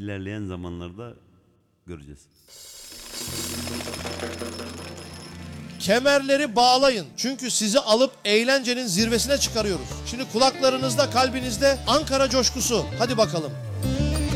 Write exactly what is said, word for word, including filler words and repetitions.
ilerleyen zamanlarda göreceğiz. Kemerleri bağlayın. Çünkü sizi alıp eğlencenin zirvesine çıkarıyoruz. Şimdi kulaklarınızda, kalbinizde Ankara coşkusu. Hadi bakalım.